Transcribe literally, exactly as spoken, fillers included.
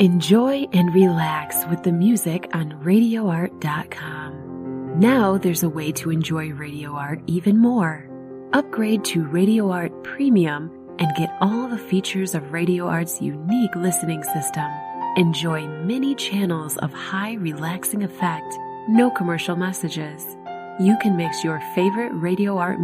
Enjoy and relax with the music on radio art dot com. Now there's a way to enjoy Radio Art even more. Upgrade to Radio Art Premium and get all the features of Radio Art's unique listening system. Enjoy many channels of high relaxing effect, no commercial messages. You can mix your favorite Radio Art